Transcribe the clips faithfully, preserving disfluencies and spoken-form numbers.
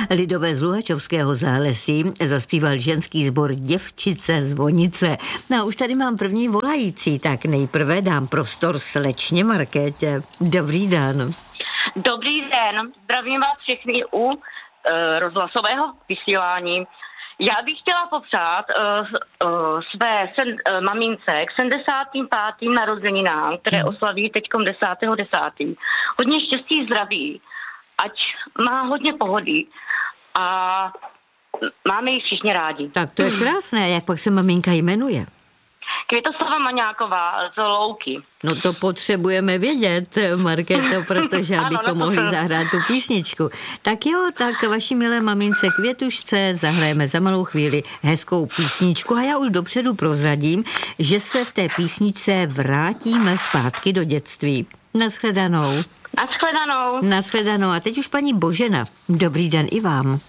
lidové z Luhačovského zálesí zaspíval ženský sbor Děvčice Zvonice. No a už tady mám první volající, tak nejprve dám prostor slečně Markétě. Dobrý den. Dobrý den, zdravím vás všechny u e, rozhlasového vysílání. Já bych chtěla popřát uh, uh, své sen, uh, mamince k sedmdesátým pátým narozeninám, které oslaví teďkom desátého desátého Hodně štěstí, zdraví, ať má hodně pohody a máme ji všichni rádi. Tak to je krásné, jak pak se maminka jmenuje? Květoslava Maňáková z Louky. No to potřebujeme vědět, Markéto, protože abychom mohli zahrát tu písničku. Tak jo, tak vaší milé mamince Květušce zahrajeme za malou chvíli hezkou písničku a já už dopředu prozradím, že se v té písničce vrátíme zpátky do dětství. Naschledanou. Naschledanou. Naschledanou. A teď už paní Božena. Dobrý den i vám.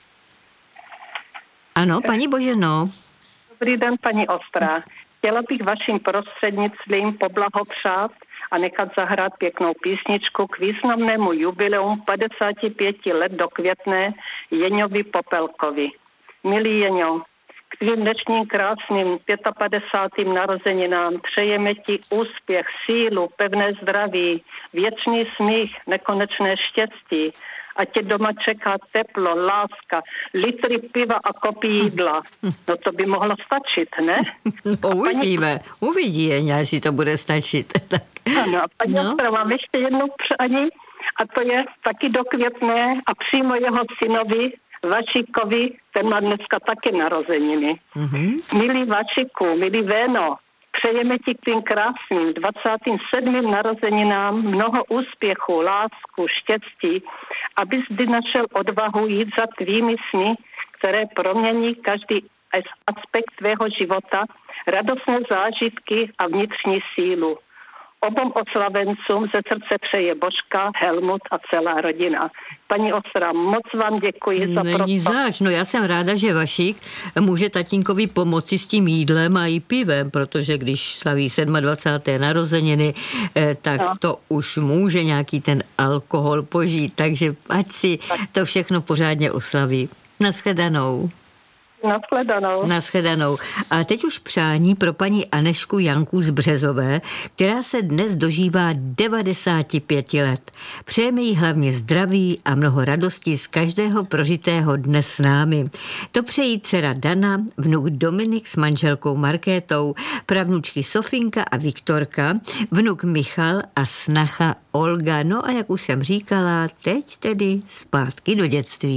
Ano, paní Boženo. Dobrý den, paní Ostrá. Chtěla bych vaším prostřednictvím poblahopřát a nechat zahrát pěknou písničku k významnému jubileum padesáti pěti let do Květné Jeňovi Popelkovi. Milý Jeňo, k tvým dnešním krásným padesátým narozeninám přejeme ti úspěch, sílu, pevné zdraví, věčný smích, nekonečné štěstí. A tě doma čeká teplo, láska, litry piva a kopí jídla. No to by mohlo stačit, ne? No, uvidíme, paní... uvidí, jestli to bude stačit. Ano, a paní no. Ostra, mám ještě jednou přání a to je taky do Květné a přímo jeho synovi Vašíkovi, ten má dneska taky narozeniny. Mm-hmm. Milý Vašiku, milý Véno, přejeme ti k tím krásným dvacátým sedmým narozeninám mnoho úspěchu, lásku, štěstí, abys vždy našel odvahu jít za tvými sny, které promění každý aspekt tvého života, radostné zážitky a vnitřní sílu. Obom oslavencům ze srdce přeje Božka, Helmut a celá rodina. Paní Ostra, moc vám děkuji za prostor. Není zač, no já jsem ráda, že Vašík může tatínkovi pomoci s tím jídlem a i pivem, protože když slaví dvacáté sedmé narozeniny, eh, tak no. to už může nějaký ten alkohol požít, takže ať si tak. to všechno pořádně oslaví. Naschledanou. Naschledanou. Naschledanou. A teď už přání pro paní Anežku Janku z Březové, která se dnes dožívá devadesát pět let. Přejeme jí hlavně zdraví a mnoho radosti z každého prožitého dne s námi. To přejí dcera Dana, vnuk Dominik s manželkou Markétou, pravnučky Sofinka a Viktorka, vnuk Michal a snacha Olga. No a jak už jsem říkala, teď tedy zpátky do dětství.